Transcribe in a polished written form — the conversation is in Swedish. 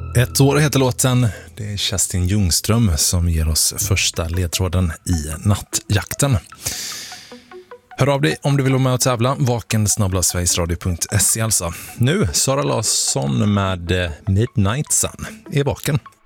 Ett år heter låten. Det är Kerstin Ljungström som ger oss första ledtråden i nattjakten. Hör av dig om du vill vara med och tävla. vaken@sverigesradio.se alltså. Nu Sara Larsson med Midnight Sun i vaken.